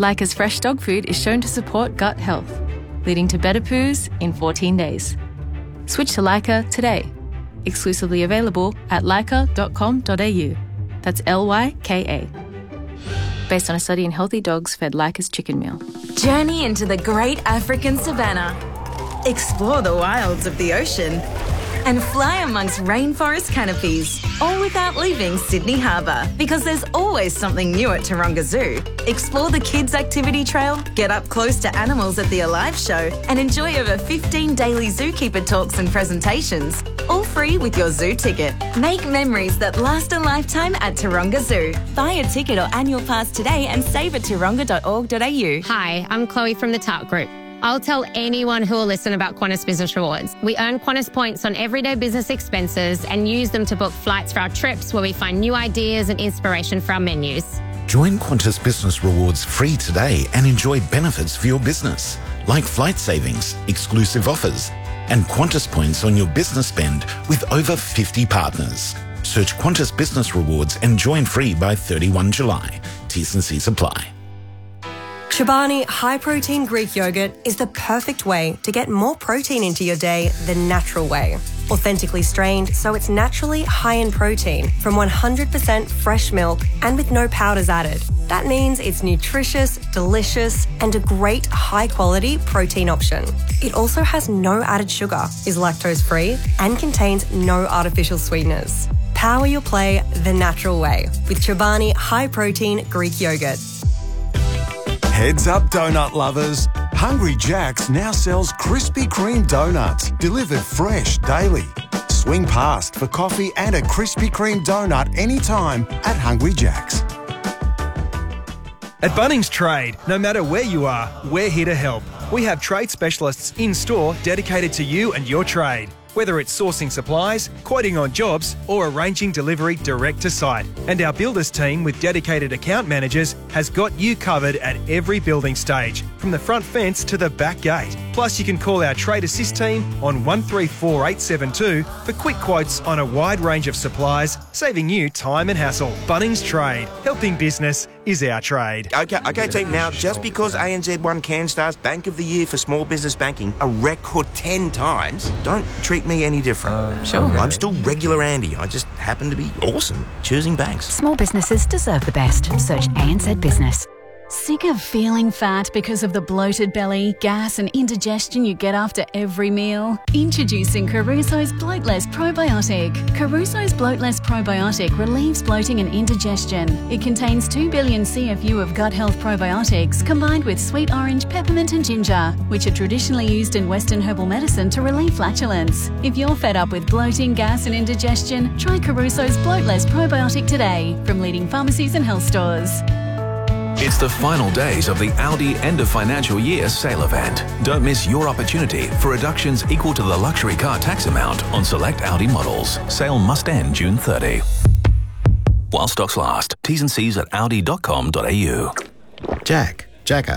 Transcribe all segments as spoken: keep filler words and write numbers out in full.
Leica's fresh dog food is shown to support gut health, leading to better poos in fourteen days. Switch to Leica today. Exclusively available at leica dot com dot a u. That's L Y K A. Based on a study in healthy dogs fed Leica's chicken meal. Journey into the great African savannah. Explore the wilds of the ocean. And fly amongst rainforest canopies, all without leaving Sydney Harbour, because there's always something new at Taronga Zoo. Explore the kids' activity trail, get up close to animals at the Alive show, and enjoy over fifteen daily zookeeper talks and presentations, all free with your zoo ticket. Make memories that last a lifetime at Taronga Zoo. Buy a ticket or annual pass today and save at taronga dot org dot a u. Hi, I'm Chloe from the Tart Group. I'll tell anyone who will listen about Qantas Business Rewards. We earn Qantas points on everyday business expenses and use them to book flights for our trips where we find new ideas and inspiration for our menus. Join Qantas Business Rewards free today and enjoy benefits for your business, like flight savings, exclusive offers, and Qantas points on your business spend with over fifty partners. Search Qantas Business Rewards and join free by thirty-first July. T's and C's apply. Chobani High Protein Greek Yogurt is the perfect way to get more protein into your day the natural way. Authentically strained, so it's naturally high in protein from one hundred percent fresh milk and with no powders added. That means it's nutritious, delicious, and a great high-quality protein option. It also has no added sugar, is lactose-free, and contains no artificial sweeteners. Power your play the natural way with Chobani High Protein Greek Yogurt. Heads up, donut lovers. Hungry Jack's now sells Krispy Kreme donuts, delivered fresh daily. Swing past for coffee and a Krispy Kreme donut anytime at Hungry Jack's. At Bunnings Trade, no matter where you are, we're here to help. We have trade specialists in-store dedicated to you and your trade. Whether it's sourcing supplies, quoting on jobs, or arranging delivery direct to site. And our builders team with dedicated account managers has got you covered at every building stage, from the front fence to the back gate. Plus, you can call our Trade Assist team on one three four eight seven two for quick quotes on a wide range of supplies, saving you time and hassle. Bunnings Trade. Helping business is our trade. Okay, okay, team. Now, just because A N Z won CanStar's Bank of the Year for small business banking a record ten times, don't treat me any different. Uh, sure. I'm still regular Andy. I just happen to be awesome choosing banks. Small businesses deserve the best. Search A N Z Business. Sick of feeling fat because of the bloated belly, gas and indigestion you get after every meal? Introducing Caruso's Bloatless Probiotic. Caruso's Bloatless Probiotic relieves bloating and indigestion. It contains two billion C F U of gut health probiotics combined with sweet orange, peppermint and ginger, which are traditionally used in Western herbal medicine to relieve flatulence. If you're fed up with bloating, gas and indigestion, try Caruso's Bloatless Probiotic today from leading pharmacies and health stores. It's the final days of the Audi end of financial year sale event. Don't miss your opportunity for reductions equal to the luxury car tax amount on select Audi models. Sale must end June thirtieth. While stocks last. T's and C's at audi dot com dot a u. Jack, Jacko.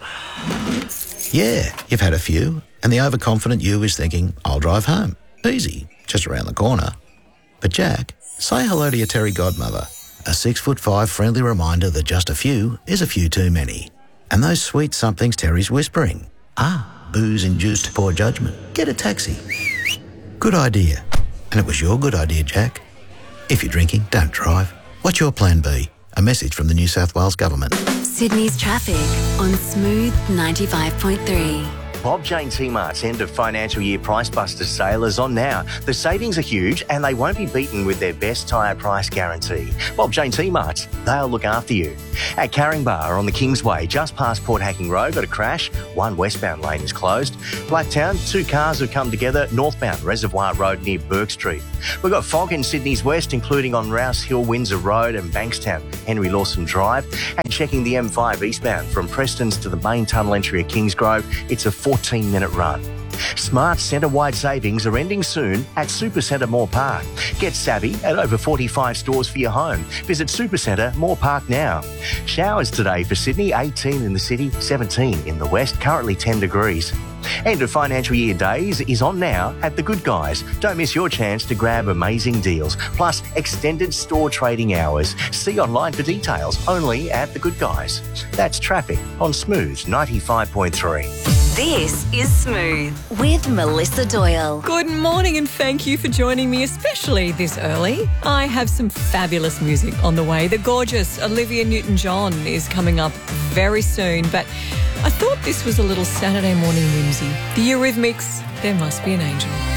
Yeah, you've had a few, and the overconfident you is thinking, I'll drive home. Easy, just around the corner. But Jack, say hello to your Terry godmother. A six foot five friendly reminder that just a few is a few too many. And those sweet somethings Terry's whispering. Ah, booze-induced poor judgment. Get a taxi. Good idea. And it was your good idea, Jack. If you're drinking, don't drive. What's your plan B? A message from the New South Wales Government. Sydney's traffic on Smooth ninety-five point three. Bob Jane T-Mart's end of financial year Price Busters sale is on now. The savings are huge and they won't be beaten with their best tyre price guarantee. Bob Jane T-Mart's, they'll look after you. At Caringbah on the Kingsway, just past Port Hacking Road, got a crash. One westbound lane is closed. Blacktown, two cars have come together northbound Reservoir Road near Burke Street. We've got fog in Sydney's west, including on Rouse Hill, Windsor Road and Bankstown, Henry Lawson Drive. And checking the M five eastbound from Prestons to the main tunnel entry at Kingsgrove, it's a fourteen minute run. Smart centre-wide savings are ending soon at Supercentre Moore Park. Get savvy at over forty-five stores for your home. Visit Supercentre Moore Park now. Showers today for Sydney, eighteen in the city, seventeen in the west, currently ten degrees. End of financial year days is on now at The Good Guys. Don't miss your chance to grab amazing deals, plus extended store trading hours. See online for details, only at The Good Guys. That's traffic on Smooth ninety-five point three. This is Smooth with Melissa Doyle. Good morning and thank you for joining me, especially this early. I have some fabulous music on the way. The gorgeous Olivia Newton-John is coming up very soon, but I thought this was a little Saturday morning whimsy. The Eurythmics, There Must Be an Angel.